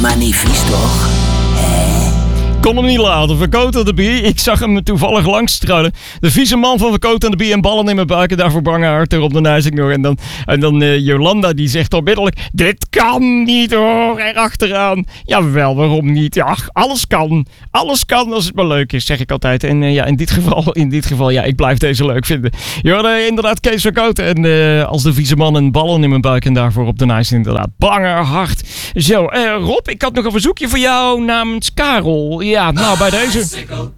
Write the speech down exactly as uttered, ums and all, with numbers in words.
maar niet vies, toch? Kon hem niet laten. Verkoot aan de bier. Ik zag hem toevallig langstruinen. De vieze man van Verkoot aan de bier en ballen in mijn buik. En daarvoor bange harten op de Nijsing nog. En dan, en dan uh, Jolanda die zegt onmiddellijk: dit kan niet hoor. Erachteraan. Jawel, waarom niet? Ja, alles kan. Alles kan als het maar leuk is, zeg ik altijd. En uh, ja, in dit geval, in dit geval, ja, ik blijf deze leuk vinden. Je hoorde uh, inderdaad Kees Verkoot. En uh, als de vieze man en ballen in mijn buik. En daarvoor op de Nijsing inderdaad bange hart. Zo, uh, Rob, ik had nog een verzoekje voor jou namens Karel. Ja, nou bij deze.